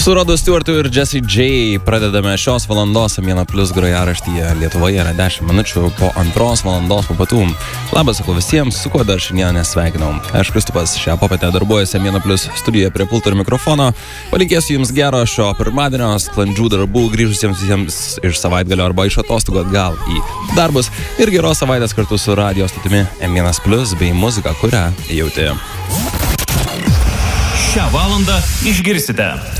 Su Rodu Stewartu ir Jessie J pradedame šios valandos Amėna Plius grojaraštyje. Lietuvoje yra 10 minučių po 2 valandos po pietų. Labas, sakau visiems, su kuo dar šiandien nesveikinau. Aš Kristupas, šią popietę darbuojasi Amėna Plius studijoje prie pulto ir mikrofono. Palinkėsiu jums gero šio pirmadienio, sklandžių darbų, grįžusiems visiems iš savaitgalio arba iš atostogų atgal į darbus ir geros savaitės kartu su radio stotimi Amėna Plius bei muzika, kurią jauti. Šią valandą išgirsite